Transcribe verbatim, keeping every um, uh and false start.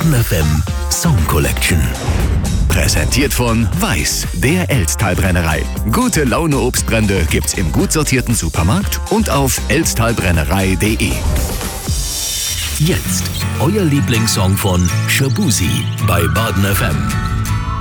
Baden F M Song Collection. Präsentiert von Weiß, der Elsttalbrennerei. Gute Laune Obstbrände gibt's im gut sortierten Supermarkt und auf elsttalbrennerei punkt de. Jetzt euer Lieblingssong von Shaboozey bei Baden F M.